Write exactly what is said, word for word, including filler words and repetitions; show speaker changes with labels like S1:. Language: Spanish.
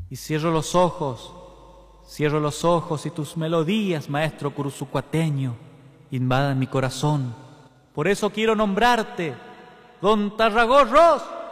S1: Y cierro los ojos, cierro los ojos y tus melodías, maestro curuzucuateño, invadan mi corazón. Por eso quiero nombrarte, Don Tarragorros.